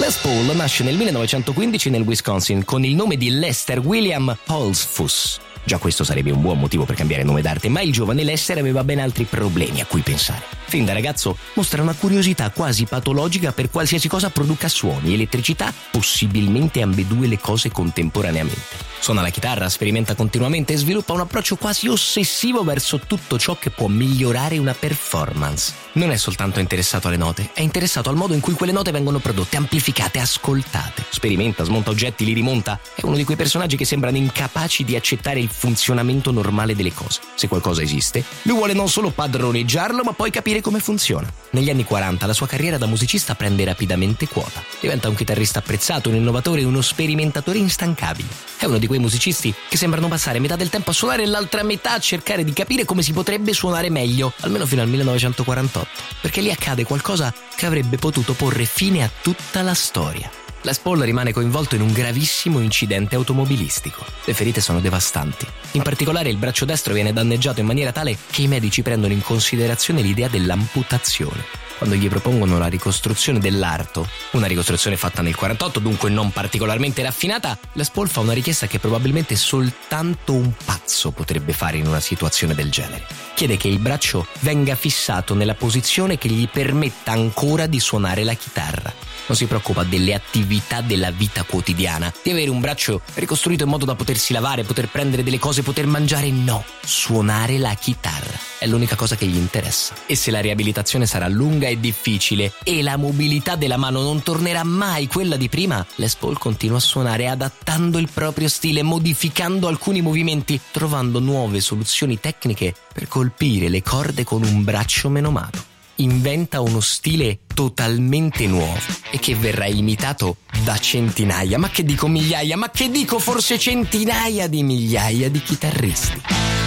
Les Paul nasce nel 1915 nel Wisconsin con il nome di Lester William Holzfuss. Già questo sarebbe un buon motivo per cambiare nome d'arte, ma il giovane Lester aveva ben altri problemi a cui pensare. Fin da ragazzo mostra una curiosità quasi patologica per qualsiasi cosa produca suoni, elettricità, possibilmente ambedue le cose contemporaneamente. Suona la chitarra, sperimenta continuamente e sviluppa un approccio quasi ossessivo verso tutto ciò che può migliorare una performance. Non è soltanto interessato alle note, è interessato al modo in cui quelle note vengono prodotte, amplificate, ascoltate. Sperimenta, smonta oggetti, li rimonta. È uno di quei personaggi che sembrano incapaci di accettare il funzionamento normale delle cose. Se qualcosa esiste, lui vuole non solo padroneggiarlo, ma poi capire come funziona. Negli anni 40 la sua carriera da musicista prende rapidamente quota. Diventa un chitarrista apprezzato, un innovatore e uno sperimentatore instancabile. È uno di quei musicisti che sembrano passare metà del tempo a suonare e l'altra metà a cercare di capire come si potrebbe suonare meglio, almeno fino al 1948, perché lì accade qualcosa che avrebbe potuto porre fine a tutta la storia. Les Paul rimane coinvolto in un gravissimo incidente automobilistico. Le ferite sono devastanti. In particolare il braccio destro viene danneggiato in maniera tale che i medici prendono in considerazione l'idea dell'amputazione. Quando gli propongono la ricostruzione dell'arto, una ricostruzione fatta nel 48, dunque non particolarmente raffinata, Les Paul fa una richiesta che probabilmente soltanto un pazzo potrebbe fare in una situazione del genere. Chiede che il braccio venga fissato nella posizione che gli permetta ancora di suonare la chitarra. Non si preoccupa delle attività della vita quotidiana, di avere un braccio ricostruito in modo da potersi lavare, poter prendere delle cose, poter mangiare. No, suonare la chitarra è l'unica cosa che gli interessa. E se la riabilitazione sarà lunga e difficile e la mobilità della mano non tornerà mai quella di prima, Les Paul continua a suonare adattando il proprio stile, modificando alcuni movimenti, trovando nuove soluzioni tecniche per colpire le corde con un braccio menomato. Inventa uno stile totalmente nuovo e che verrà imitato da centinaia, ma che dico migliaia, ma che dico forse centinaia di migliaia di chitarristi.